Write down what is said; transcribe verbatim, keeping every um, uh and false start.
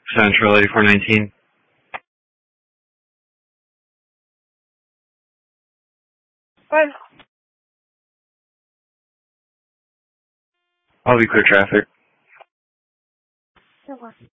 Central eighty-four nineteen. What? I'll be clear traffic. Come on.